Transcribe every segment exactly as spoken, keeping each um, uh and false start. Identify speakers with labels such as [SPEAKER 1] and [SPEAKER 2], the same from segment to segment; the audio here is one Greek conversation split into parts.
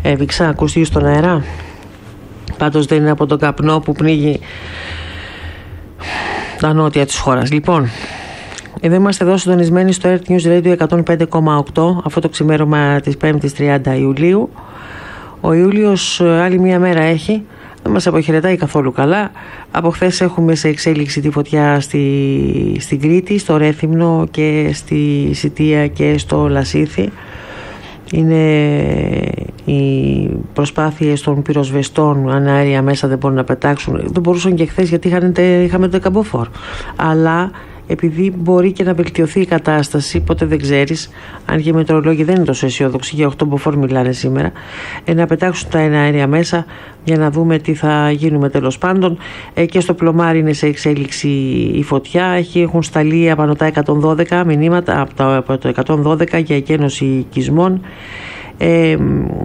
[SPEAKER 1] Έβηξα, ακούστηκε στον αέρα. Πάντως δεν είναι από τον καπνό που πνίγει τα νότια της χώρας. Λοιπόν, εδώ είμαστε εδώ συντονισμένοι στο Earth News Radio εκατόν πέντε κόμμα οκτώ, αυτό το ξημέρωμα της πέμπτης τριάντα Ιουλίου. Ο Ιούλιος άλλη μία μέρα έχει, δεν μας αποχαιρετάει καθόλου καλά. Από χθες έχουμε σε εξέλιξη τη φωτιά στη, στην Κρήτη, στο Ρέθυμνο και στη Σιτία και στο Λασίθι. Είναι οι προσπάθειες των πυροσβεστών, αν αέρια μέσα δεν μπορούν να πετάξουν. Δεν μπορούσαν και χθες γιατί είχαν, είχαμε το καμποφόρ. Αλλά επειδή μπορεί και να βελτιωθεί η κατάσταση, ποτέ δεν ξέρεις, αν και οι μετεωρολόγοι δεν είναι τόσο αισιόδοξοι, για οκτώ μποφόρ μιλάνε σήμερα, ε, να πετάξουν τα ένα αέρια μέσα για να δούμε τι θα γίνουμε τέλος πάντων. Ε, και στο Πλωμάρι είναι σε εξέλιξη η φωτιά. Έχει, έχουν σταλεί από τα εκατόν δώδεκα μηνύματα, από το, από το εκατόν δώδεκα για εκένωση οικισμών. Ε,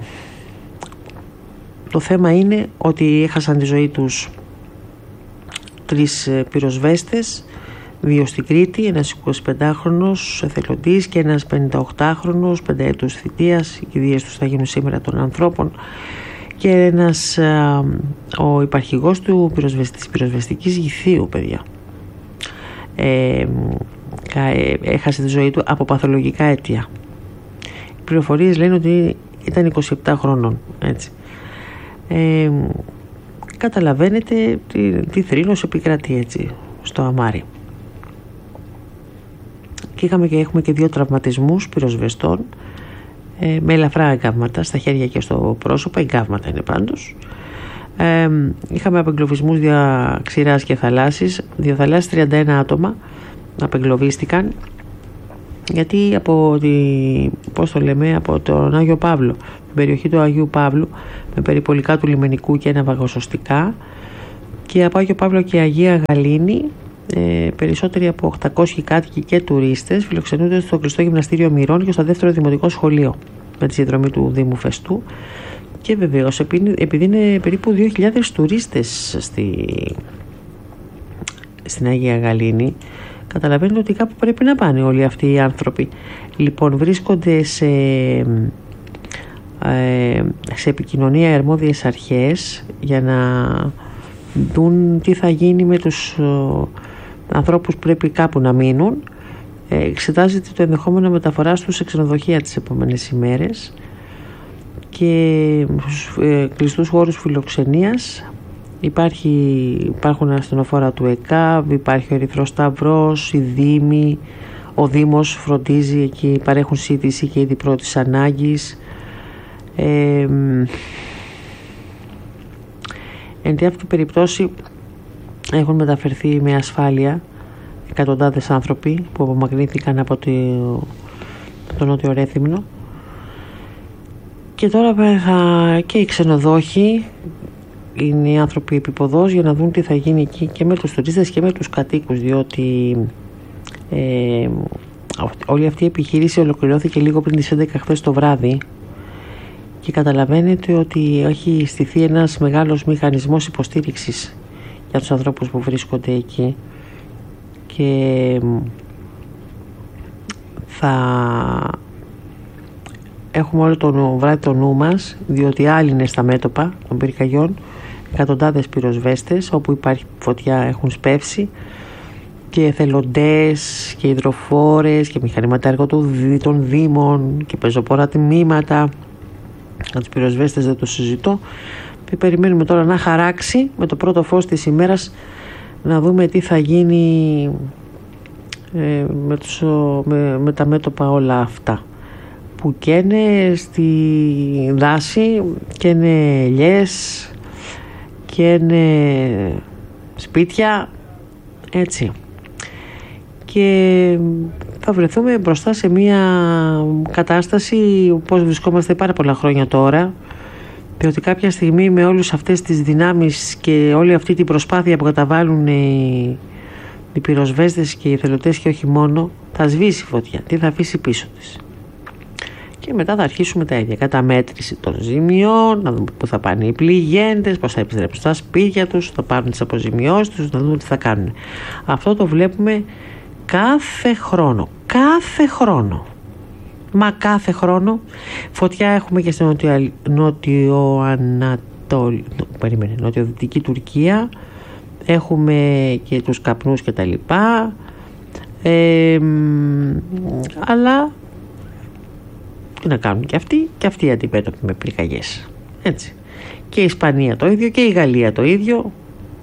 [SPEAKER 1] το θέμα είναι ότι έχασαν τη ζωή τους τρεις πυροσβέστες, δύο στην Κρήτη, ένας εικοσιπεντάχρονος εθελοντής και ένας πενηνταοκτάχρονος πενταετούς θητείας. Οι κηδείες τους θα γίνουν σήμερα των ανθρώπων. Και ένας α, ο υπαρχηγός του πυροσβεστικής, πυροσβεστικής γηθείου, παιδιά. Ε, έχασε τη ζωή του από παθολογικά αίτια. Οι πληροφορίες λένε ότι ήταν είκοσι επτά χρονών, έτσι. Ε, καταλαβαίνετε τι, τι θρήνος επικρατεί, έτσι, στο αμάρι. Και είχαμε και έχουμε και δύο τραυματισμούς πυροσβεστών ε, με ελαφρά εγκάβματα στα χέρια και στο πρόσωπο. Εγκάβματα είναι πάντως. Ε, είχαμε απεγκλωβισμούς δια ξηράς και θαλάσσης. Δια θαλάσσης τριάντα ένα άτομα απεγκλωβίστηκαν, γιατί από, τη, πώς το λέμε, από τον Άγιο Παύλο, την περιοχή του Αγίου Παύλου, με περιπολικά του λιμενικού και ναυαγοσωστικά, και από Άγιο Παύλο και Αγία Γαλήνη, Ε, περισσότεροι από οκτακόσιοι κάτοικοι και τουρίστες φιλοξενούνται στο Κλειστό Γυμναστήριο Μυρών και στο δεύτερο δημοτικό σχολείο με τη συνδρομή του Δήμου Φεστού. Και βεβαίως επειδή είναι περίπου δύο χιλιάδες τουρίστες στη, στην Αγία Γαλήνη, καταλαβαίνετε ότι κάπου πρέπει να πάνε όλοι αυτοί οι άνθρωποι. Λοιπόν, βρίσκονται σε, ε, σε επικοινωνία αρμόδιες αρχές για να δουν τι θα γίνει με τους ανθρώπους που πρέπει κάπου να μείνουν. Ε, εξετάζεται το ενδεχόμενο μεταφοράς τους σε ξενοδοχεία τις επόμενες ημέρες και ε, κλειστούς χώρους φιλοξενίας. Υπάρχει, υπάρχουν ασθενοφόρα του ΕΚΑΒ, υπάρχει ο Ερυθρός Σταυρός, οι Δήμοι, ο Δήμος φροντίζει εκεί, παρέχουν σύντηση και είδη πρώτης ανάγκης. Ε, εν τη αυτή περιπτώσει έχουν μεταφερθεί με ασφάλεια εκατοντάδες άνθρωποι που απομακρύνθηκαν από το, το Νότιο Ρέθυμνο, και τώρα θα, και οι ξενοδόχοι είναι οι άνθρωποι επιποδός για να δουν τι θα γίνει εκεί και με τους τουρίστες και με τους κατοίκους, διότι ε, όλη αυτή η επιχείρηση ολοκληρώθηκε λίγο πριν τις έντεκα χθες το βράδυ και καταλαβαίνετε ότι έχει στηθεί ένας μεγάλος μηχανισμός υποστήριξης για τους ανθρώπους που βρίσκονται εκεί, και θα έχουμε όλο το βράδυ το νου μας, διότι άλλοι είναι στα μέτωπα των πυρκαγιών, εκατοντάδες πυροσβέστες, όπου υπάρχει φωτιά έχουν σπεύσει, και εθελοντές και υδροφόρες και μηχανήματα έργο των δήμων και πεζοπόρα τμήματα. Για τους πυροσβέστες δεν το συζητώ. Και περιμένουμε τώρα να χαράξει με το πρώτο φως της ημέρας, να δούμε τι θα γίνει ε, με, τους, με, με τα μέτωπα όλα αυτά που καίνε στη δάση, καίνε ελιές, καίνε σπίτια, έτσι, και θα βρεθούμε μπροστά σε μια κατάσταση όπως βρισκόμαστε πάρα πολλά χρόνια τώρα, διότι κάποια στιγμή με όλες αυτές τις δυνάμεις και όλη αυτή την προσπάθεια που καταβάλουν οι, οι πυροσβέστες και οι εθελοντές και όχι μόνο, θα σβήσει η φωτιά, τι θα αφήσει πίσω της. Και μετά θα αρχίσουμε τα ίδια, καταμέτρηση των ζημιών, να δούμε πού θα πάνε οι πληγέντες, πώς θα επιστρέψουν στα σπίτια τους, θα πάρουν τις αποζημιώσεις τους, να δούμε τι θα κάνουν. Αυτό το βλέπουμε κάθε χρόνο, κάθε χρόνο. Μα κάθε χρόνο φωτιά έχουμε και στην νοτιο, νοτιοανατολ, περίμενε, νοτιοδυτική Τουρκία. Έχουμε και τους καπνούς και τα λοιπά. Ε, αλλά τι να κάνουν και αυτοί, και αυτοί αντιμέτωποι με πυρκαγιές. Έτσι. Και η Ισπανία το ίδιο και η Γαλλία το ίδιο.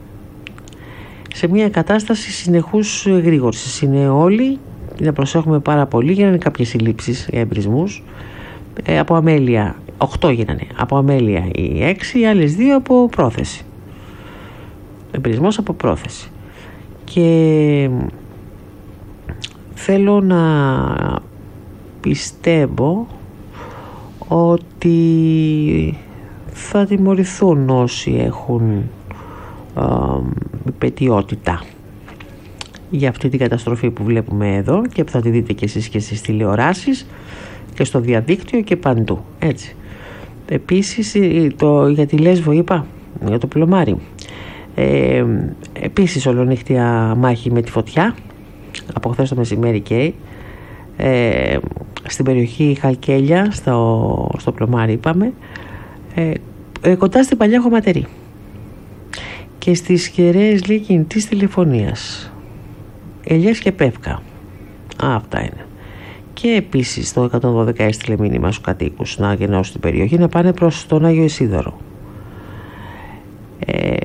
[SPEAKER 1] Σε μια κατάσταση συνεχούς γρήγορσης είναι όλοι. Να προσέχουμε πάρα πολύ για να είναι κάποιες συλλήψεις για εμπρισμούς. Ε, από αμέλεια, οκτώ γίνανε. Από αμέλεια οι έξι, οι άλλες δύο από πρόθεση. Εμπρισμός από πρόθεση. Και θέλω να πιστεύω ότι θα τιμωρηθούν όσοι έχουν υπετιότητα για αυτή την καταστροφή που βλέπουμε εδώ και που θα τη δείτε και εσείς και στις τηλεοράσεις και στο διαδίκτυο και παντού, έτσι. Επίσης το, για τη Λέσβο είπα, για το πλωμάρι, ε, επίσης ολονύχτια μάχη με τη φωτιά από χθες το μεσημέρι και ε, στην περιοχή Χαλκέλια στο, στο πλωμάρι είπαμε, ε, ε, κοντά στην παλιά Χωματερή και στις κεραίες λέει κινητής τηλεφωνίας, Ελιές και Πεύκα. Α, αυτά είναι. Και επίσης το εκατόν δώδεκα έστειλε μήνυμα στους κατοίκους να γεννώσουν την περιοχή να πάνε προς τον Άγιο Ισίδωρο. Ε,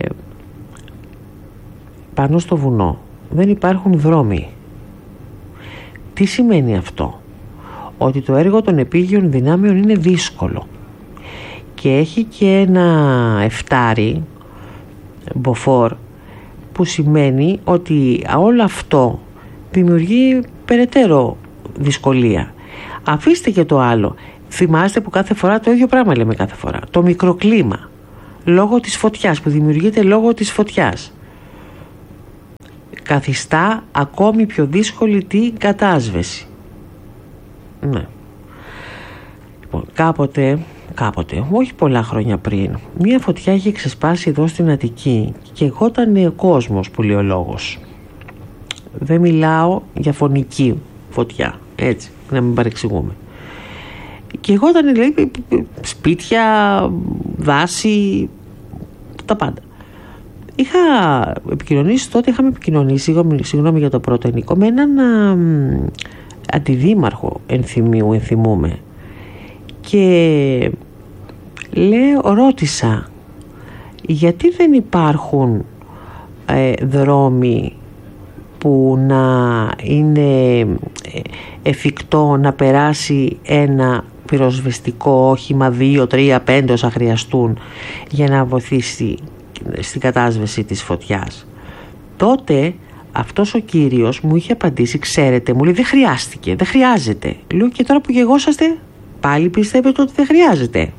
[SPEAKER 1] πάνω στο βουνό δεν υπάρχουν δρόμοι. Τι σημαίνει αυτό? Ότι το έργο των επίγειων δυνάμεων είναι δύσκολο και έχει και ένα εφτάρι μποφόρ που σημαίνει ότι όλο αυτό δημιουργεί περαιτέρω δυσκολία. Αφήστε και το άλλο. Θυμάστε που κάθε φορά το ίδιο πράγμα λέμε κάθε φορά. Το μικροκλίμα λόγω της φωτιάς που δημιουργείται λόγω της φωτιάς καθιστά ακόμη πιο δύσκολη την κατάσβεση. Ναι. Λοιπόν, κάποτε Κάποτε, όχι πολλά χρόνια πριν, μία φωτιά είχε ξεσπάσει εδώ στην Αττική και εγώ ήταν κόσμος που λέει ο λόγος. Δεν μιλάω για φωνική φωτιά, έτσι, να μην παρεξηγούμε. Και εγώ ήταν, λέει, σπίτια, δάση, τα πάντα. Είχα επικοινωνήσει τότε, είχαμε επικοινωνήσει, συγγνώμη για το πρώτο ενικό, με έναν α, αντιδήμαρχο Ενθυμίου, ενθυμούμε. Και λέω, ρώτησα γιατί δεν υπάρχουν ε, δρόμοι που να είναι εφικτό να περάσει ένα πυροσβεστικό όχημα, δύο, τρία, πέντε όσα χρειαστούν για να βοηθήσει στην κατάσβεση της φωτιάς. Τότε αυτός ο κύριος μου είχε απαντήσει, ξέρετε, μου λέει, δεν χρειάστηκε, δεν χρειάζεται. Λέω, και τώρα που γεγόσαστε πάλι πιστεύετε ότι δεν χρειάζεται?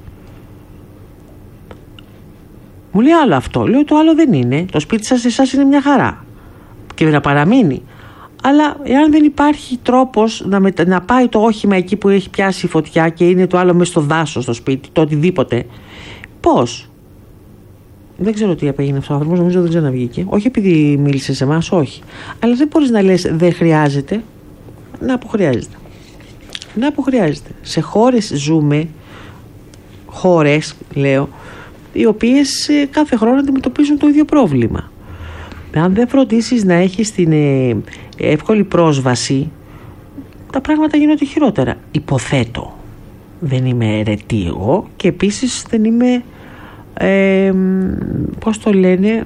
[SPEAKER 1] Μου λέει, άλλο αυτό. Λέω, το άλλο δεν είναι. Το σπίτι σας εσάς είναι μια χαρά και να παραμείνει. Αλλά εάν δεν υπάρχει τρόπος να, μετα... να πάει το όχημα εκεί που έχει πιάσει η φωτιά και είναι το άλλο μες στο δάσος, στο σπίτι, το οτιδήποτε, πώς? Δεν ξέρω τι απέγινε αυτός ο άνθρωπος, νομίζω δεν ξαναβγήκε. Όχι επειδή μίλησε σε εμάς, όχι. Αλλά δεν μπορείς να λες δεν χρειάζεται. Να που χρειάζεται. Να που χρειάζεται. Σε χώρες ζούμε, χώρες λέω, οι οποίες κάθε χρόνο αντιμετωπίζουν το ίδιο πρόβλημα. Αν δεν φροντίσεις να έχεις την ε, εύκολη πρόσβαση, τα πράγματα γίνονται χειρότερα. Υποθέτω. Δεν είμαι αιρετή εγώ και επίσης δεν είμαι, ε, πώς το λένε,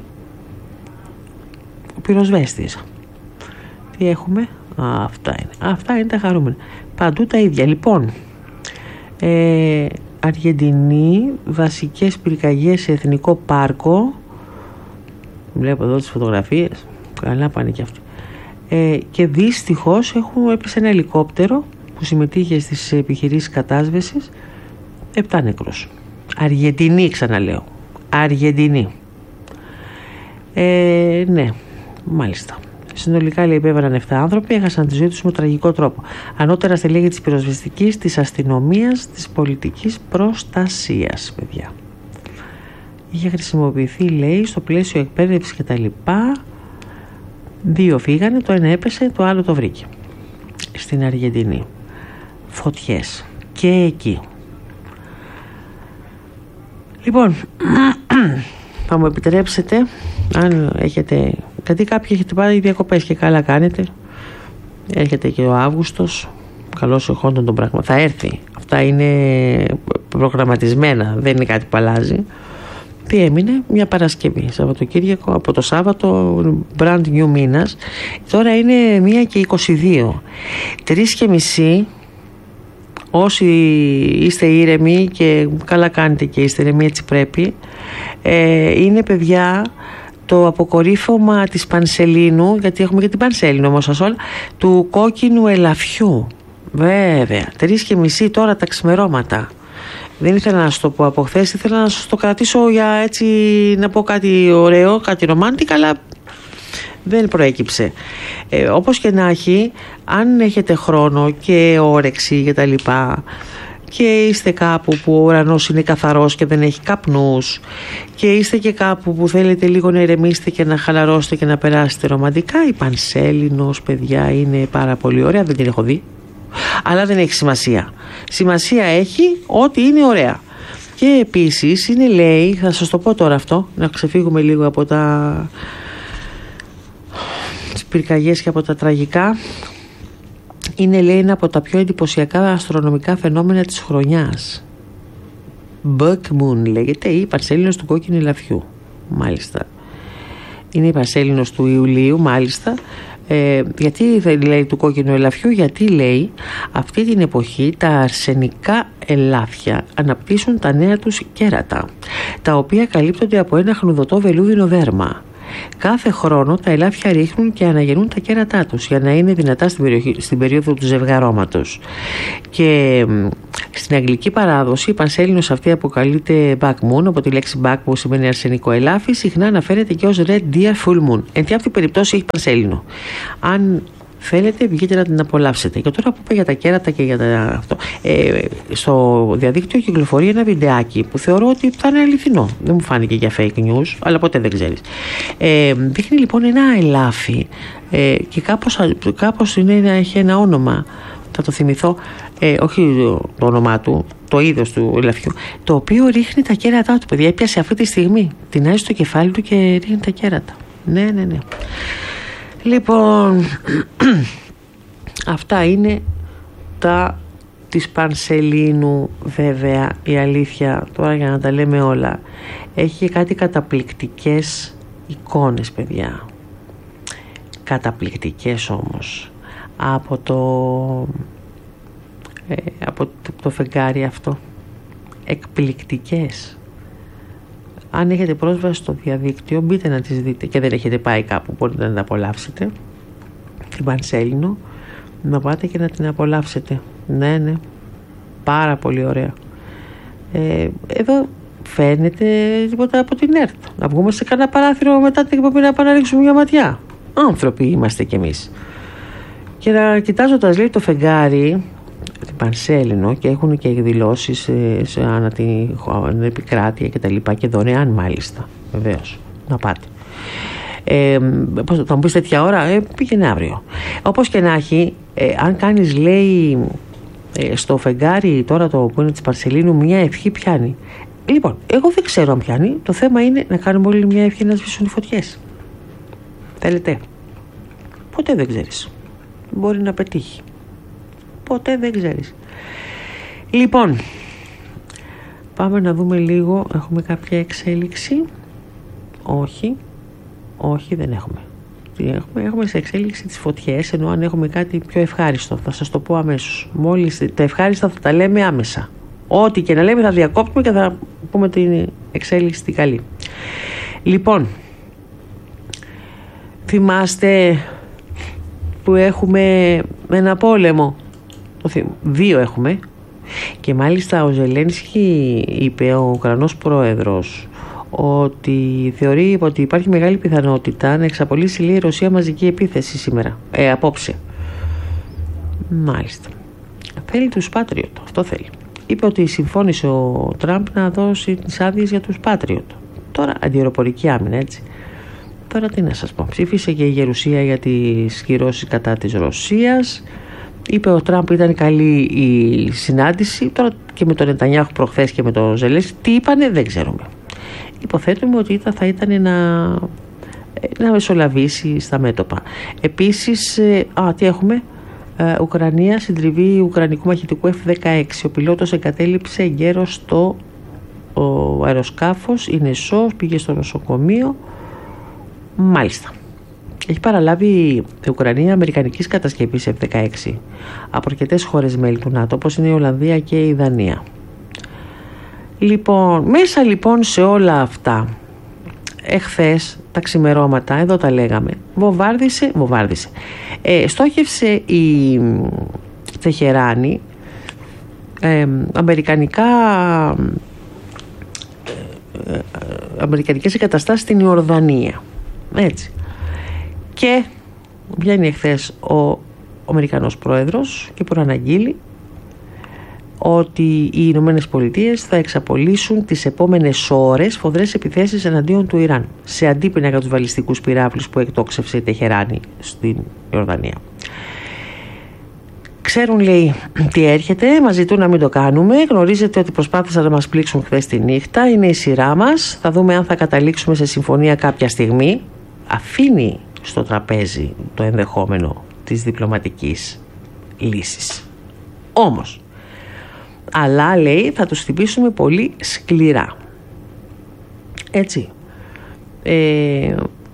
[SPEAKER 1] ο πυροσβέστης. Τι έχουμε? Α, αυτά είναι. Αυτά είναι τα χαρούμενα. Παντού τα ίδια. Λοιπόν, ε, Αργεντινή, βασικές πυρκαγιές σε εθνικό πάρκο. Βλέπω εδώ τις φωτογραφίες. Καλά πάνε και αυτοί. Ε, και δυστυχώς έχουν έπεσε ένα ελικόπτερο που συμμετείχε στις επιχειρήσεις κατάσβεσης. Επτά νεκρούς. Αργεντινή, ξαναλέω. Αργεντινή. Ε, ναι, μάλιστα. Συνολικά, λέει, υπέβαλαν επτά άνθρωποι, έχασαν τη ζωή τους με τραγικό τρόπο. Ανώτερα στελέχη της πυροσβεστικής, της αστυνομίας, της πολιτικής προστασίας, παιδιά. Είχε χρησιμοποιηθεί, λέει, στο πλαίσιο εκπαίδευσης και τα λοιπά. Δύο φύγανε, το ένα έπεσε, το άλλο το βρήκε. Στην Αργεντινή. φωτιές και εκεί. Λοιπόν, θα μου επιτρέψετε, αν έχετε, γιατί κάποιοι έχετε πάρει διακοπές και καλά κάνετε, έρχεται και ο Αύγουστος, καλώς εχόντων των πράγμα, θα έρθει, αυτά είναι προγραμματισμένα, δεν είναι κάτι που αλλάζει. Τι έμεινε? Μια Παρασκευή, Σαββατοκύριακο, από το Σάββατο brand new μήνας, τώρα είναι μία και είκοσι δύο, τρεις και μισή. Όσοι είστε ήρεμοι και καλά κάνετε και είστε ήρεμοι, έτσι πρέπει, ε, είναι παιδιά το αποκορύφωμα της Πανσελίνου, γιατί έχουμε και την Πανσέλινο όμως σας όλα, του κόκκινου ελαφιού. Βέβαια, τρεις και μισή τώρα τα ξημερώματα. Δεν ήθελα να σας το πω από χθες, ήθελα να σας το κρατήσω για έτσι να πω κάτι ωραίο, κάτι ρομάντικα, αλλά δεν προέκυψε. Ε, όπως και να έχει, αν έχετε χρόνο και όρεξη και τα λοιπά και είστε κάπου που ο ουρανός είναι καθαρός και δεν έχει καπνούς και είστε και κάπου που θέλετε λίγο να ηρεμήσετε και να χαλαρώσετε και να περάσετε ρομαντικά, η Πανσέλινος, παιδιά, είναι πάρα πολύ ωραία, δεν την έχω δει, αλλά δεν έχει σημασία. Σημασία έχει ότι είναι ωραία. Και επίσης είναι, λέει, θα σας το πω τώρα αυτό, να ξεφύγουμε λίγο από τα τις πυρκαγιές και από τα τραγικά, είναι, λέει, ένα από τα πιο εντυπωσιακά αστρονομικά φαινόμενα της χρονιάς. Buck Moon λέγεται, ή Πανσέλινος του κόκκινου ελαφιού, μάλιστα. Είναι η Πανσέλινος του Ιουλίου, μάλιστα. Ε, γιατί δεν λέει του κόκκινου ελαφιού? Γιατί, λέει, αυτή την εποχή τα αρσενικά ελάφια αναπτύσσουν τα νέα τους κέρατα, τα οποία καλύπτονται από ένα χνουδωτό βελούδινο δέρμα. Κάθε χρόνο τα ελάφια ρίχνουν και αναγεννούν τα κέρατά τους για να είναι δυνατά στην, περιοχή, στην περίοδο του ζευγαρώματος. Και στην αγγλική παράδοση η Πανσέλινος αυτή αποκαλείται Buck Moon, από τη λέξη Buck που σημαίνει αρσενικό ελάφι, συχνά αναφέρεται και ως Red Deer Full Moon. Εν τη αυτή περιπτώσει έχει Πανσέλινο. Αν θέλετε, βγείτε να την απολαύσετε. Και τώρα που είπα για τα κέρατα και για τα αυτό, ε, στο διαδίκτυο κυκλοφορεί ένα βιντεάκι που θεωρώ ότι θα είναι αληθινό. Δεν μου φάνηκε για fake news, αλλά ποτέ δεν ξέρεις. Ε, δείχνει λοιπόν ένα ελάφι ε, και κάπως, κάπως είναι, έχει ένα όνομα, θα το θυμηθώ, ε, όχι το όνομά του, το είδος του ελαφιού, το οποίο ρίχνει τα κέρατά του, παιδιά. Έπιασε αυτή τη στιγμή, τεινάζει στο κεφάλι του και ρίχνει τα κέρατα. Ναι, ναι, ναι. Λοιπόν, αυτά είναι τα της Πανσελίνου. Βέβαια, η αλήθεια, τώρα για να τα λέμε όλα, έχει και κάτι καταπληκτικές εικόνες, παιδιά. Καταπληκτικές όμως. Από το, ε, από το, το φεγγάρι αυτό. Εκπληκτικές. Αν έχετε πρόσβαση στο διαδίκτυο, μπείτε να τις δείτε, και δεν έχετε πάει κάπου, μπορείτε να την απολαύσετε, την Πανσέλινο, να πάτε και να την απολαύσετε. Ναι, ναι, πάρα πολύ ωραία. Ε, εδώ φαίνεται τίποτα από την ΕΡΤ. Να βγούμε σε κανένα παράθυρο μετά την εκπομπή να πάμε να ρίξουμε μια ματιά. Άνθρωποι είμαστε κι εμείς. Και να κοιτάζοντας, λέει, το φεγγάρι, την Πανσέλινο, και έχουν και εκδηλώσεις σε, σε ανά την επικράτεια και τα λοιπά, και δωρεάν μάλιστα, βεβαίως, να πάτε. Ε, πώς, θα μου πεις τέτοια ώρα, ε, πήγαινε αύριο. Όπως και να έχει, ε, αν κάνεις, λέει, ε, στο φεγγάρι τώρα το που είναι της Πανσελίνου, μια ευχή πιάνει. Λοιπόν, εγώ δεν ξέρω αν πιάνει, το θέμα είναι να κάνουμε όλοι μια ευχή να σβήσουν οι φωτιές. Θέλετε? Ποτέ δεν ξέρεις, μπορεί να πετύχει. Ποτέ δεν ξέρεις. Λοιπόν, πάμε να δούμε λίγο. Έχουμε κάποια εξέλιξη? Όχι. Όχι, δεν έχουμε. Έχουμε, έχουμε σε εξέλιξη τις φωτιές, ενώ αν έχουμε κάτι πιο ευχάριστο θα σας το πω αμέσως. Μόλις τα ευχάριστα θα τα λέμε άμεσα. Ό,τι και να λέμε θα διακόπτουμε και θα πούμε την εξέλιξη την καλή. Λοιπόν, θυμάστε που έχουμε ένα πόλεμο? Δύο έχουμε. Και μάλιστα ο Ζελένσκι είπε, ο Ουκρανός πρόεδρος, ότι θεωρεί ότι υπάρχει μεγάλη πιθανότητα να εξαπολύσει, λέει, η Ρωσία μαζική επίθεση σήμερα, ε, απόψε. Μάλιστα. Θέλει τους Patriot, αυτό θέλει. Είπε ότι συμφώνησε ο Τραμπ να δώσει τις άδειες για τους Patriot. Τώρα αντιεροπορική άμυνα, έτσι. Τώρα τι να σας πω. Ψήφισε και η Γερουσία για τις κυρώσεις κατά της Ρωσίας. Είπε ο Τραμπ ήταν καλή η συνάντηση. Τώρα και με τον Νετανιάχου προχθές και με τον Ζελένσκι, τι είπανε δεν ξέρουμε. Υποθέτουμε ότι θα ήταν να, να μεσολαβήσει στα μέτωπα. Επίσης, α, τι έχουμε, ε, Ουκρανία, συντριβή ουκρανικού μαχητικού εφ δεκαέξι. Ο πιλότος εγκατέλειψε εγκαίρος το ο αεροσκάφος, είναι σοφ, πήγε στο νοσοκομείο. Μάλιστα. Έχει παραλάβει η Ουκρανία αμερικανικής κατασκευής εφ δεκαέξι από αρκετές χώρες μέλη του ΝΑΤΟ, όπως είναι η Ολλανδία και η Δανία. Λοιπόν, μέσα λοιπόν σε όλα αυτά, εχθές τα ξημερώματα, εδώ τα λέγαμε, βομβάρδισε, βομβάρδισε. Ε, στόχευσε η Τεχεράνη ε, αμερικανικά ε, αμερικανικές εγκαταστάσεις στην Ιορδανία. Έτσι. Και βγαίνει εχθές ο, ο Αμερικανός πρόεδρος και προαναγγείλει ότι οι Ηνωμένες Πολιτείες θα εξαπολύσουν τις επόμενες ώρες σφοδρές επιθέσεις εναντίον του Ιράν, σε αντίπεινα για τους βαλιστικούς πυράβλους που εκτόξευσε η Τεχεράνη στην Ιορδανία. Ξέρουν, λέει, τι έρχεται, μας ζητούν να μην το κάνουμε. Γνωρίζετε ότι προσπάθησαν να μας πλήξουν χθες τη νύχτα. Είναι η σειρά μας. Θα δούμε αν θα καταλήξουμε σε συμφωνία κάποια στιγμή. Αφήνει στο τραπέζι το ενδεχόμενο της διπλωματικής λύσης. Όμως, αλλά, λέει, θα τους χτυπήσουμε πολύ σκληρά. Έτσι. Ε,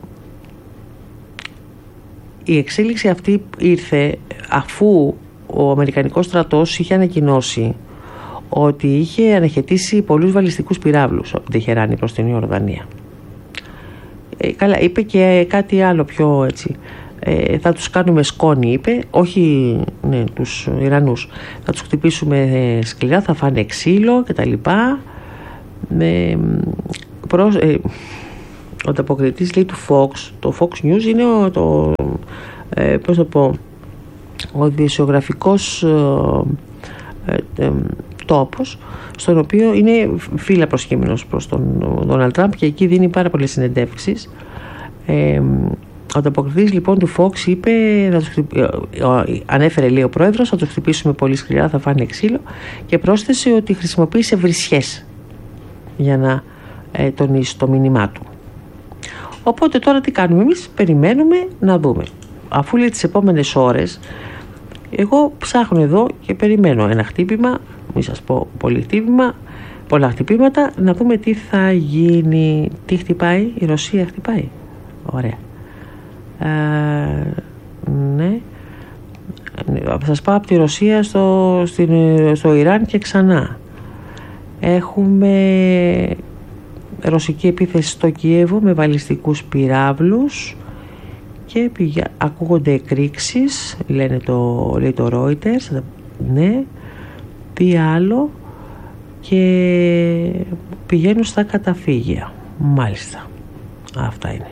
[SPEAKER 1] η εξέλιξη αυτή ήρθε αφού ο Αμερικανικός στρατός είχε ανακοινώσει ότι είχε αναχαιτήσει πολλούς βαλιστικούς πυράβλους από την Τεχεράνη προς την Ιορδανία. Ε, καλά, είπε και κάτι άλλο πιο έτσι. Ε, θα τους κάνουμε σκόνη, είπε, όχι, ναι, τους Ιρανούς. Θα τους χτυπήσουμε σκληρά, θα φάνε ξύλο κτλ. Ε, προς, ε, ο ανταποκριτής, λέει, του Fox, το Fox News είναι ο, το, ε, πώς το πω, ο δημοσιογραφικός ε, ε, τόπος, στον οποίο είναι φύλλα προσχήμενος προς τον Ντόναλντ Τραμπ και εκεί δίνει πάρα πολλές συνεντεύξεις. Ε, ο ανταποκριτής λοιπόν του Fox είπε, θα τους χτυπ... ανέφερε, λέει, ο πρόεδρος, θα τους χτυπήσουμε πολύ σκληρά, θα φάνε ξύλο, και πρόσθεσε ότι χρησιμοποίησε βρισιές για να ε, τονίσει το μήνυμά του. Οπότε τώρα τι κάνουμε εμείς? Περιμένουμε να δούμε. Αφού, λέει, τις επόμενες ώρες, εγώ ψάχνω εδώ και περιμένω ένα χτύπημα, μη σας πω πολύ χτύπημα, πολλά χτυπήματα, να δούμε τι θα γίνει. Τι χτυπάει? Η Ρωσία χτυπάει. Ωραία. Ε, ναι. Θα σας πάω από τη Ρωσία στο, στην, στο Ιράν και ξανά. Έχουμε ρωσική επίθεση στο Κιέβο με βαλιστικούς πυράβλους και πηγα... ακούγονται εκρήξεις, λένε το, λέει το Reuters, ναι, τι άλλο, και πηγαίνουν στα καταφύγια. Μάλιστα, αυτά είναι.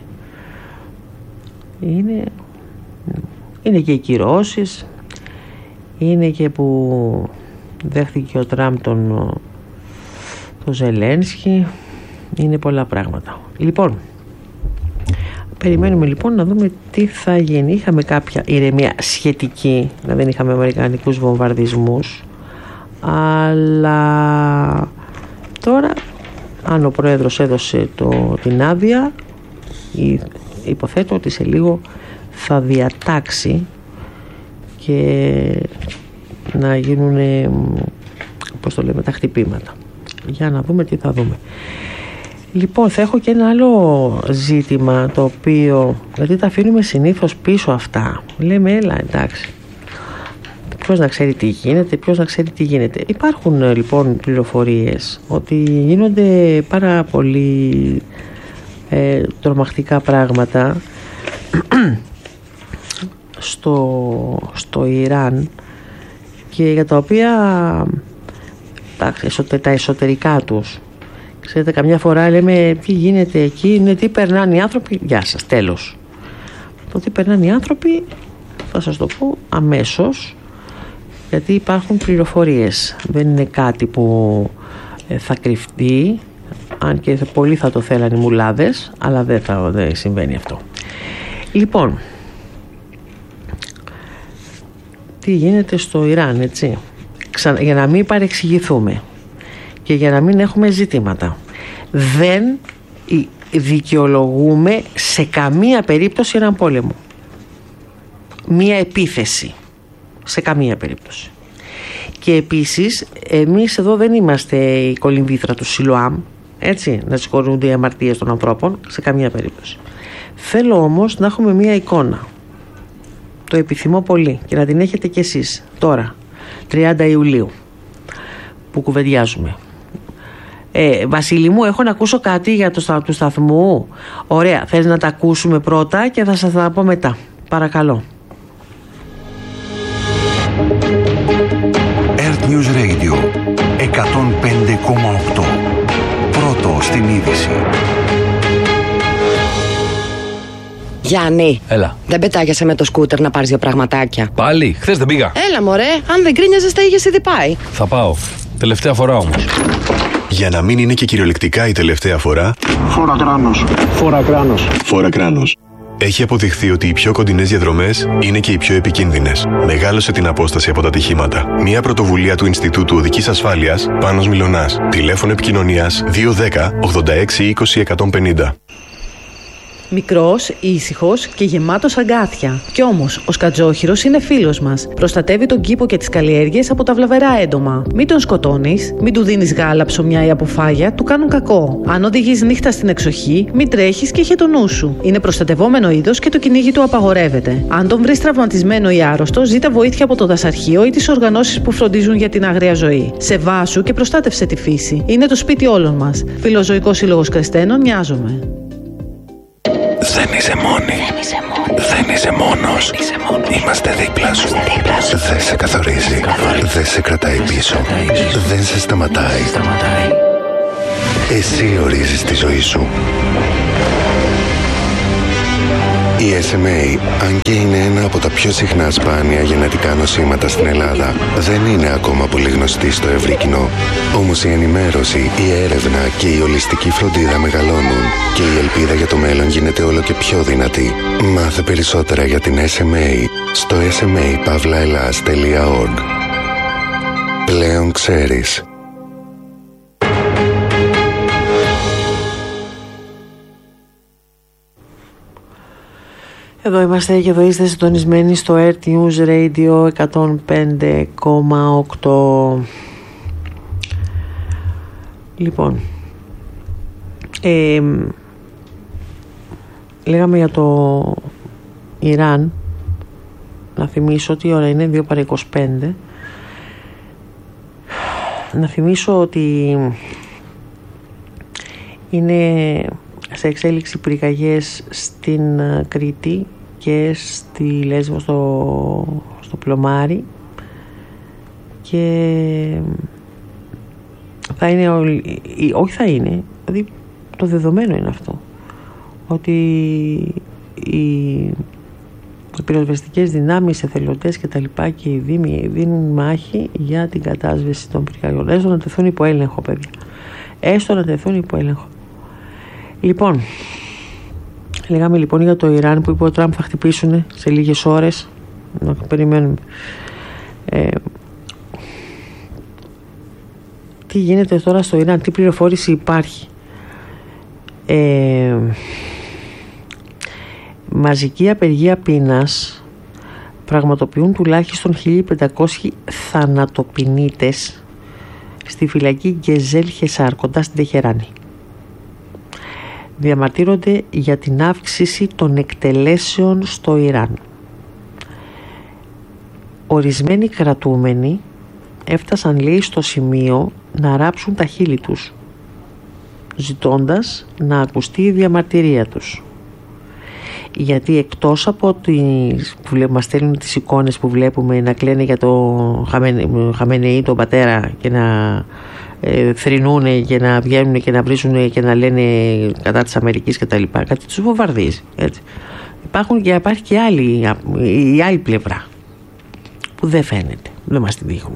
[SPEAKER 1] Είναι, είναι και οι κυρώσεις, είναι και που δέχτηκε ο Τραμπ τον, τον Ζελένσκι, είναι πολλά πράγματα. Λοιπόν, περιμένουμε λοιπόν να δούμε τι θα γίνει. Είχαμε κάποια ηρεμία σχετική, να δεν είχαμε αμερικανικούς βομβαρδισμούς, αλλά τώρα, αν ο πρόεδρος έδωσε το, την άδεια, υποθέτω ότι σε λίγο θα διατάξει και να γίνουν, πώς το λέμε, τα χτυπήματα. Για να δούμε τι θα δούμε. Λοιπόν, θα έχω και ένα άλλο ζήτημα, το οποίο, γιατί τα αφήνουμε συνήθως πίσω αυτά. Λέμε, έλα, εντάξει, ποιος να ξέρει τι γίνεται, ποιος να ξέρει τι γίνεται. Υπάρχουν λοιπόν πληροφορίες ότι γίνονται πάρα πολύ ε, τρομακτικά πράγματα στο, στο Ιράν, και για τα οποία τα, τα εσωτερικά τους, ξέρετε, καμιά φορά λέμε τι γίνεται εκεί, είναι τι περνάνε οι άνθρωποι, γεια σας, τέλος. Το τι περνάνε οι άνθρωποι θα σας το πω αμέσως, γιατί υπάρχουν πληροφορίες, δεν είναι κάτι που ε, θα κρυφτεί, αν και πολλοί θα το θέλανε οι μουλάδες, αλλά δεν, θα, δεν συμβαίνει αυτό. Λοιπόν, τι γίνεται στο Ιράν, έτσι. Ξα... Για να μην παρεξηγηθούμε και για να μην έχουμε ζητήματα. Δεν δικαιολογούμε σε καμία περίπτωση έναν πόλεμο. Μία επίθεση. Σε καμία περίπτωση. Και επίσης, εμείς εδώ δεν είμαστε η κολυμβήθρα του Σιλοάμ, έτσι, να συγχωρούνται οι αμαρτίες των ανθρώπων, σε καμία περίπτωση. Θέλω όμως να έχουμε μία εικόνα. Το επιθυμώ πολύ και να την έχετε κι εσείς τώρα, τριάντα Ιουλίου, που κουβεντιάζουμε. Ε, Βασίλη μου, έχω να ακούσω κάτι για το του σταθμού. Ωραία, θες να τα ακούσουμε πρώτα και θα σας τα πω μετά. Παρακαλώ.
[SPEAKER 2] Earth News Radio εκατόν πέντε κόμμα οκτώ. Πρώτο στην είδηση.
[SPEAKER 3] Γιάννη,
[SPEAKER 4] έλα.
[SPEAKER 3] Δεν πετάγεσαι με το σκούτερ να πάρεις δύο πραγματάκια?
[SPEAKER 4] Πάλι, χθες δεν πήγα.
[SPEAKER 3] Έλα μωρέ, αν δεν κρίνιαζες τα είχες ήδη πάει.
[SPEAKER 4] Θα πάω, τελευταία φορά όμως.
[SPEAKER 5] Για να μην είναι και κυριολεκτικά η τελευταία φορά,
[SPEAKER 6] φόρα κράνος. Φόρα κράνος.
[SPEAKER 5] Φόρα κράνος. Έχει αποδειχθεί ότι οι πιο κοντινές διαδρομές είναι και οι πιο επικίνδυνες. Μεγάλωσε την απόσταση από τα ατυχήματα. Μια πρωτοβουλία του Ινστιτούτου Οδικής Ασφάλειας, Πάνος Μιλωνάς. Τηλέφωνο επικοινωνίας δύο ένα μηδέν ογδόντα έξι είκοσι εκατόν πενήντα.
[SPEAKER 7] Μικρός, ήσυχος και γεμάτος αγκάθια. Κι όμως, ο σκατζόχυρος είναι φίλος μας. Προστατεύει τον κήπο και τις καλλιέργειες από τα βλαβερά έντομα. Μην τον σκοτώνεις, μην του δίνεις γάλα, ψωμιά ή αποφάγια, του κάνουν κακό. Αν οδηγείς νύχτα στην εξοχή, μην τρέχεις και είχε το νου σου. Είναι προστατευόμενο είδος και το κυνήγι του απαγορεύεται. Αν τον βρεις τραυματισμένο ή άρρωστο, ζήτα βοήθεια από το δασαρχείο ή τις οργανώσεις που φροντίζουν για την άγρια ζωή. Σεβάσου και προστάτευσε τη φύση. Είναι το σπίτι όλων μας. Φιλοζωικός Σύλλογος Κρεστένων, νοιάζομαι.
[SPEAKER 2] Δεν είσαι μόνη. Δεν είσαι, Δεν είσαι μόνος. Είσαι μόνος. Είμαστε δίπλα σου. Δεν σε καθορίζει. Δεν σε κρατάει πίσω. Δεν σε σταματάει. σταματάει. Εσύ ορίζεις τη ζωή σου. Η ες εμ έι, αν και είναι ένα από τα πιο συχνά σπάνια γενετικά νοσήματα στην Ελλάδα, δεν είναι ακόμα πολύ γνωστή στο ευρύ κοινό. Όμως η ενημέρωση, η έρευνα και η ολιστική φροντίδα μεγαλώνουν και η ελπίδα για το μέλλον γίνεται όλο και πιο δυνατή. Μάθε περισσότερα για την ες εμ έι στο ες εμ έι παύλα ελλάς τελεία org. Πλέον ξέρεις.
[SPEAKER 1] Εδώ είμαστε και εδώ είστε συντονισμένοι στο Earth News Radio εκατόν πέντε κόμμα οκτώ. Λοιπόν, ε, λέγαμε για το Ιράν. Να θυμίσω ότι η ώρα είναι δύο παρά είκοσι πέντε. Να θυμίσω ότι είναι σε εξέλιξη πυρκαγιές στην Κρήτη και στη Λέσβο, στο, στο Πλωμάρι, και θα είναι όλοι, όχι θα είναι, δηλαδή το δεδομένο είναι αυτό, ότι οι πυροσβεστικές δυνάμεις, εθελοντές και τα λοιπά και οι δήμοι δίνουν μάχη για την κατάσβεση των πυρκαγιών, έστω να τεθούν υπό έλεγχο, παιδιά, έστω να τεθούν υπό έλεγχο. Λοιπόν, λέγαμε λοιπόν για το Ιράν που είπε ο Τραμπ θα χτυπήσουν σε λίγες ώρες. Να περιμένουμε. Ε, τι γίνεται τώρα στο Ιράν, τι πληροφόρηση υπάρχει? Ε, μαζική απεργία πείνας πραγματοποιούν τουλάχιστον χίλια πεντακόσιοι θανατοποινήτες στη φυλακή Γκεζέλ Χεσάρ κοντά στην Τεχεράνη. Διαμαρτύρονται για την αύξηση των εκτελέσεων στο Ιράν. Ορισμένοι κρατούμενοι έφτασαν, λέει, στο σημείο να ράψουν τα χείλη τους, ζητώντας να ακουστεί η διαμαρτυρία τους. Γιατί εκτός από ότι μας στέλνουν τις εικόνες που βλέπουμε να κλαίνε για το Χαμενεή, τον πατέρα, και να ε, θρηνούν και να βγαίνουν και να βρίζουν και να λένε κατά της Αμερικής και τα λοιπά, κάτι τους βομβαρδίζει, έτσι. Υπάρχουν και υπάρχει και άλλη, η άλλη πλευρά που δεν φαίνεται, δεν μας τη δείχνουν,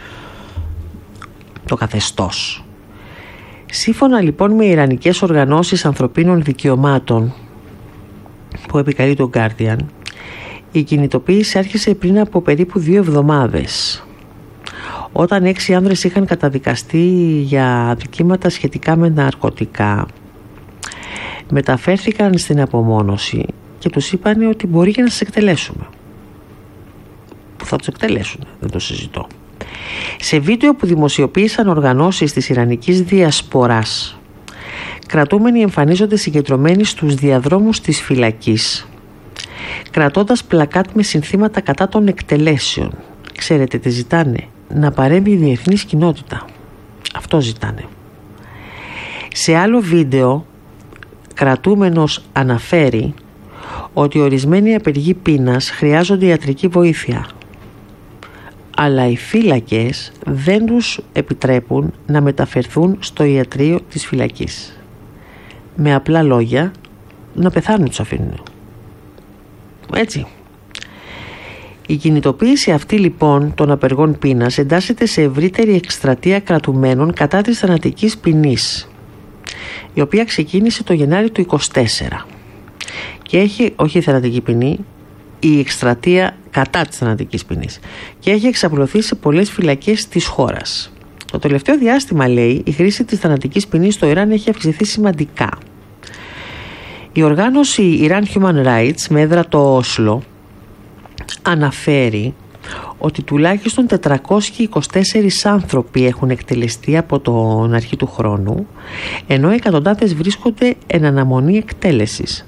[SPEAKER 1] το καθεστώς. Σύμφωνα λοιπόν με ιρανικές οργανώσεις ανθρωπίνων δικαιωμάτων που επικαλεί το Guardian, Η κινητοποίηση άρχισε πριν από περίπου δύο εβδομάδες, όταν έξι άνδρες είχαν καταδικαστεί για αδικήματα σχετικά με ναρκωτικά. Μεταφέρθηκαν στην απομόνωση και τους είπαν ότι μπορεί και να σας εκτελέσουμε. Που θα τους εκτελέσουν, δεν το συζητώ. Σε βίντεο που δημοσιοποίησαν οργανώσεις της Ιρανικής Διασποράς, κρατούμενοι εμφανίζονται συγκεντρωμένοι στους διαδρόμους της φυλακής, κρατώντας πλακάτ με συνθήματα κατά των εκτελέσεων. Ξέρετε τι ζητάνε? Να παρέμβει η διεθνής κοινότητα. Αυτό ζητάνε. Σε άλλο βίντεο, κρατούμενος αναφέρει ότι ορισμένοι απεργοί πείνας χρειάζονται ιατρική βοήθεια, αλλά οι φύλακες δεν τους επιτρέπουν να μεταφερθούν στο ιατρείο της φυλακής. Με απλά λόγια, να πεθάνουν τους αφήνουν. Έτσι. Η κινητοποίηση αυτή λοιπόν των απεργών πείνας εντάσσεται σε ευρύτερη εκστρατεία κρατουμένων κατά της θανατικής ποινής, η οποία ξεκίνησε το Γενάρη του είκοσι τέσσερα και έχει, όχι η θανατική ποινή, η εκστρατεία κατά της θανατικής ποινής, και έχει εξαπλωθεί σε πολλές φυλακές της χώρας. Το τελευταίο διάστημα, λέει, η χρήση της θανατικής ποινής στο Ιράν έχει αυξηθεί σημαντικά. Η οργάνωση Iran Human Rights με έδρα το Όσλο αναφέρει ότι τουλάχιστον τετρακόσιοι είκοσι τέσσερις άνθρωποι έχουν εκτελεστεί από τον αρχή του χρόνου, ενώ εκατοντάδες βρίσκονται εν αναμονή εκτέλεσης.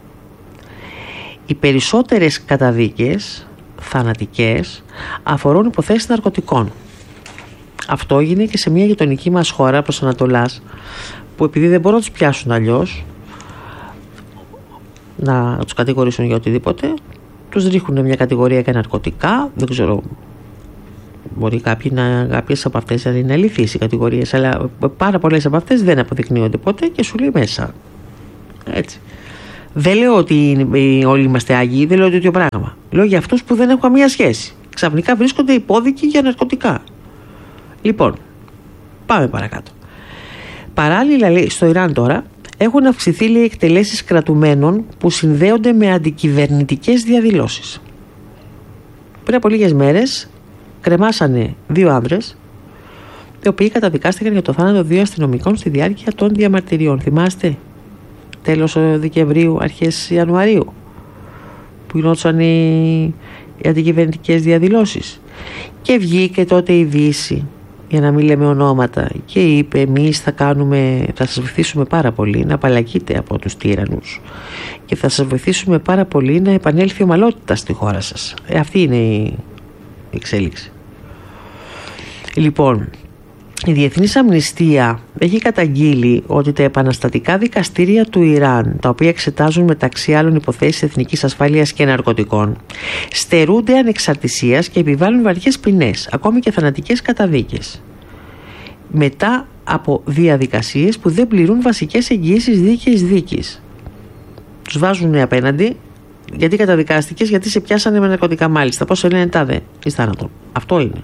[SPEAKER 1] Οι περισσότερες καταδίκες θανατικές αφορούν υποθέσεις ναρκωτικών. Αυτό έγινε και σε μια γειτονική μας χώρα προς Ανατολάς, που επειδή δεν μπορούν να τους πιάσουν αλλιώς, να τους κατηγορήσουν για οτιδήποτε, τους ρίχνουν μια κατηγορία για ναρκωτικά. Δεν ξέρω, μπορεί κάποιοι να, κάποιες από αυτές να είναι αληθείς οι κατηγορίες, αλλά πάρα πολλές από αυτές δεν αποδεικνύονται ποτέ και σου λέει μέσα. Έτσι. Δεν λέω ότι όλοι είμαστε άγιοι, δεν λέω τέτοιο πράγμα. Λέω για αυτούς που δεν έχουν καμία σχέση. Ξαφνικά βρίσκονται υπόδικοι για ναρκωτικά. Λοιπόν, πάμε παρακάτω. Παράλληλα, λέει, στο Ιράν τώρα έχουν αυξηθεί, λέει, εκτελέσεις κρατουμένων που συνδέονται με αντικυβερνητικές διαδηλώσεις. Πριν από λίγες μέρες κρεμάσανε δύο άνδρες, οι οποίοι καταδικάστηκαν για το θάνατο δύο αστυνομικών στη διάρκεια των διαμαρτυριών. Θυμάστε, τέλος Δεκεμβρίου, αρχές Ιανουαρίου, που γινόντουσαν οι, οι αντικυβερνητικές διαδηλώσεις. Και βγήκε τότε η Δύση, για να μην λέμε ονόματα, και είπε: εμείς θα κάνουμε, θα σας βοηθήσουμε πάρα πολύ να απαλλαγείτε από τους τύραννους και θα σας βοηθήσουμε πάρα πολύ να επανέλθει η ομαλότητα στη χώρα σας. Ε, αυτή είναι η εξέλιξη. Λοιπόν, η Διεθνής Αμνηστία έχει καταγγείλει ότι τα επαναστατικά δικαστήρια του Ιράν, τα οποία εξετάζουν μεταξύ άλλων υποθέσεις εθνικής ασφάλειας και ναρκωτικών, στερούνται ανεξαρτησίας και επιβάλλουν βαριές ποινές, ακόμη και θανατικές καταδίκες, μετά από διαδικασίες που δεν πληρούν βασικές εγγυήσεις δίκαιης δίκης. Τους βάζουν απέναντι: γιατί καταδικάστηκες, γιατί σε πιάσανε με ναρκωτικά, μάλιστα, πώς λένε, τάδε, εις θάνατο. Αυτό είναι.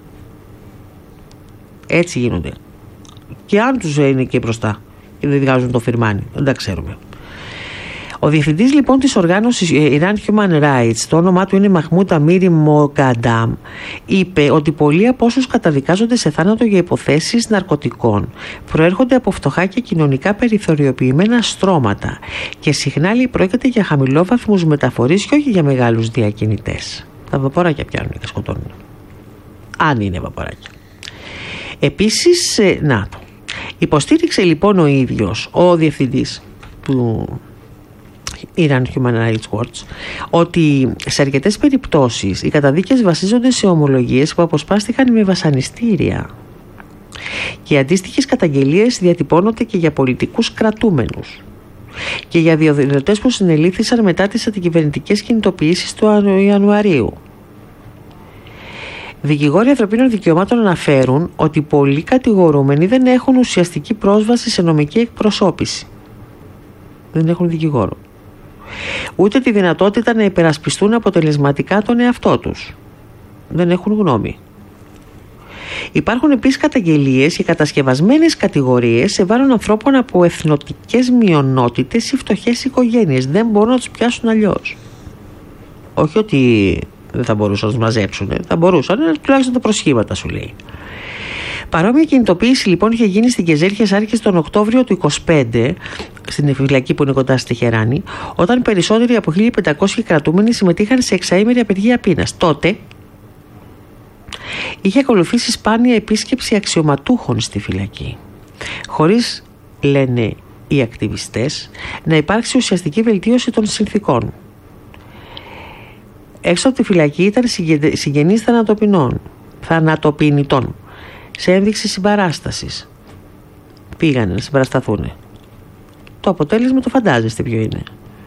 [SPEAKER 1] Έτσι γίνονται. Και αν τους είναι και μπροστά και δεν βγάζουν το φιρμάνι, δεν τα ξέρουμε. Ο διευθυντής λοιπόν της οργάνωσης Iran Human Rights, το όνομά του είναι Μαχμούντ Αμίρι Μογκαντάμ, είπε ότι πολλοί από όσους καταδικάζονται σε θάνατο για υποθέσεις ναρκωτικών προέρχονται από φτωχά και κοινωνικά περιθωριοποιημένα στρώματα και συχνά, λέει, πρόκειται για χαμηλόβαθμους μεταφορείς και όχι για μεγάλους διακινητές. Τα βαποράκια πιάνουν και σκοτώνουν. Αν είναι βαποράκια. Επίσης, να το. Υποστήριξε λοιπόν ο ίδιος ο διευθυντής του Iran Human Rights Watch ότι σε αρκετές περιπτώσεις οι καταδίκες βασίζονται σε ομολογίες που αποσπάστηκαν με βασανιστήρια και οι αντίστοιχες καταγγελίες διατυπώνονται και για πολιτικούς κρατούμενους και για διαδηλωτές που συνελήφθησαν μετά τις αντικυβερνητικές κινητοποιήσεις του Ιανουαρίου. Δικηγόροι ανθρωπίνων δικαιωμάτων αναφέρουν ότι πολλοί κατηγορούμενοι δεν έχουν ουσιαστική πρόσβαση σε νομική εκπροσώπηση. Δεν έχουν δικηγόρο. Ούτε τη δυνατότητα να υπερασπιστούν αποτελεσματικά τον εαυτό τους. Δεν έχουν γνώμη. Υπάρχουν επίσης καταγγελίες και κατασκευασμένες κατηγορίες σε βάρος ανθρώπων από εθνοτικές μειονότητες ή φτωχές οικογένειες. Δεν μπορούν να τους πιάσουν αλλιώς. Όχι ότι δεν θα μπορούσαν να τους μαζέψουν, θα μπορούσαν, αλλά τουλάχιστον τα προσχήματα σου λέει. Παρόμοια κινητοποίηση λοιπόν είχε γίνει στην Κεζέρχες άρχισε τον Οκτώβριο του είκοσι πέντε, στην φυλακή που είναι κοντά στη Τεχεράνη, όταν περισσότεροι από χίλια πεντακόσιοι κρατούμενοι συμμετείχαν σε εξαήμερη απεργία πείνας. Τότε είχε ακολουθήσει σπάνια επίσκεψη αξιωματούχων στη φυλακή, χωρίς, λένε οι ακτιβιστές, να υπάρξει ουσιαστική βελτίωση των συνθήκων. Έξω από τη φυλακή ήταν συγγενείς θανατοποιητών, θανατοποιητών σε ένδειξη συμπαράστασης. Πήγανε να συμπαρασταθούν. Το αποτέλεσμα το φαντάζεστε ποιο είναι.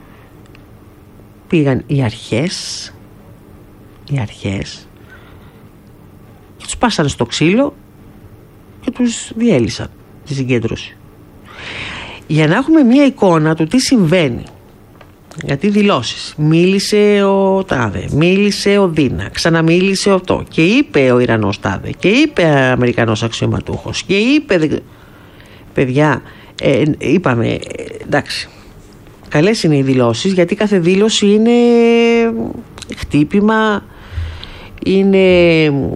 [SPEAKER 1] Πήγαν οι αρχές, οι αρχές και τους πάσανε στο ξύλο και τους διέλυσαν τη συγκέντρωση. Για να έχουμε μια εικόνα του τι συμβαίνει, γιατί δηλώσεις, μίλησε ο Τάδε, μίλησε ο Δίνα, ξαναμίλησε αυτό και είπε ο Ιρανός Τάδε και είπε ο Αμερικανός αξιωματούχος και είπε, παιδιά, ε, είπαμε, εντάξει, καλές είναι οι δηλώσεις, γιατί κάθε δήλωση είναι χτύπημα, είναι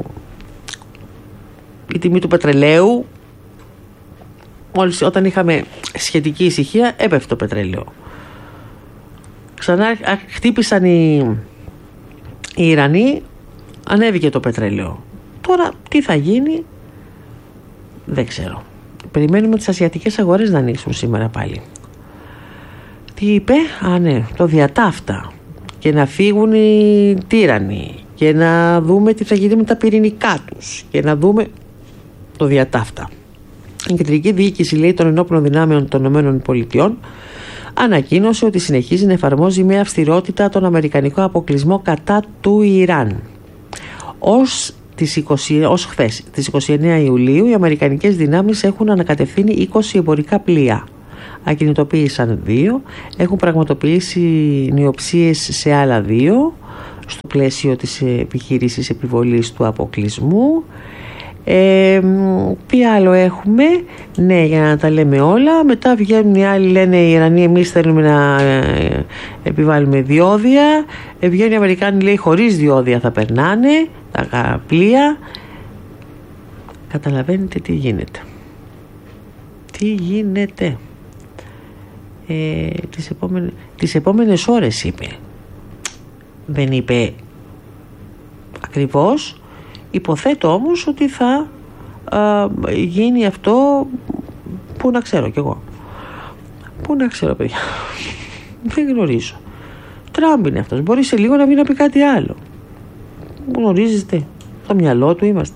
[SPEAKER 1] η τιμή του πετρελαίου. Μόλις όταν είχαμε σχετική ησυχία έπεφτε το πετρέλαιο. Ξανά χτύπησαν οι, οι Ιρανοί, ανέβηκε το πετρέλαιο. Τώρα τι θα γίνει δεν ξέρω. Περιμένουμε τις ασιατικές αγορές να ανοίξουν σήμερα πάλι. Τι είπε? Α ναι, το διατάφτα. Και να φύγουν οι τύρανοι και να δούμε τι θα γίνει με τα πυρηνικά τους και να δούμε το διατάφτα. Η Κεντρική Διοίκηση, λέει, των Ενόπλων Δυνάμεων των ΗΠΑ ανακοίνωσε ότι συνεχίζει να εφαρμόζει με αυστηρότητα τον αμερικανικό αποκλεισμό κατά του Ιράν. Ως, τις είκοσι, ως χθες, τις είκοσι εννέα Ιουλίου, οι αμερικανικές δυνάμεις έχουν ανακατευθύνει είκοσι εμπορικά πλοία. Ακινητοποίησαν δύο, έχουν πραγματοποιήσει νιοψίες σε άλλα δύο, στο πλαίσιο της επιχείρησης επιβολής του αποκλεισμού. Ε, τι άλλο έχουμε? Ναι, για να τα λέμε όλα. Μετά βγαίνουν οι άλλοι, λένε οι Ιρανοί, εμείς θέλουμε να ε, επιβάλλουμε διόδια. ε, Βγαίνουν οι Αμερικάνοι, λέει, χωρίς διόδια θα περνάνε τα πλοία. Καταλαβαίνετε τι γίνεται. Τι γίνεται ε, τις, επόμενες, τις επόμενες ώρες είπε. Δεν είπε ακριβώς. Υποθέτω όμως ότι θα α, γίνει αυτό. Πού να ξέρω κι εγώ. Πού να ξέρω, παιδιά. Δεν γνωρίζω. Τραμπ είναι αυτός. Μπορεί σε λίγο να βγει να πει κάτι άλλο. Γνωρίζετε. Στο μυαλό του είμαστε.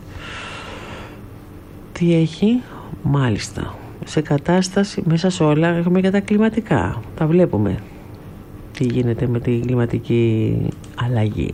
[SPEAKER 1] Τι έχει? Μάλιστα. Σε κατάσταση, μέσα σε όλα έχουμε και τα κλιματικά. Τα βλέπουμε. Τι γίνεται με τη κλιματική αλλαγή.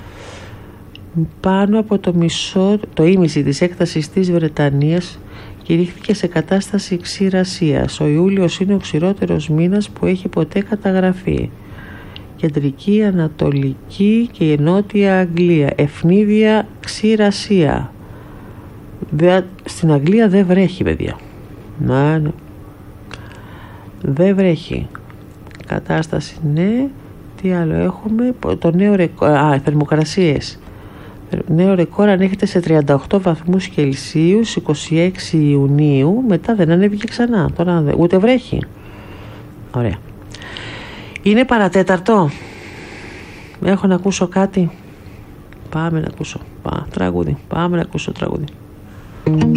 [SPEAKER 1] Πάνω από το μισό, το ίμιση της έκτασης της Βρετανίας κηρύχθηκε σε κατάσταση ξηρασίας. Ο Ιούλιος είναι ο ξηρότερος μήνας που έχει ποτέ καταγραφεί. Κεντρική, Ανατολική και Νότια Αγγλία. Ευνίδια ξηρασία. Δε, στην Αγγλία δεν βρέχει, παιδιά. Να, ναι. Δεν βρέχει. Κατάσταση, ναι. Τι άλλο έχουμε? Το νέο ρεκόρ. Α, θερμοκρασίες. Νέο ρεκόρ ανέχεται σε τριάντα οκτώ βαθμούς Κελσίου είκοσι έξι Ιουνίου. Μετά δεν ανέβηκε ξανά. Τώρα ούτε βρέχει. Ωραία. Είναι παρατέταρτο. Έχω να ακούσω κάτι. Πάμε να ακούσω. Πά, τραγούδι. Πάμε να ακούσω τραγούδι.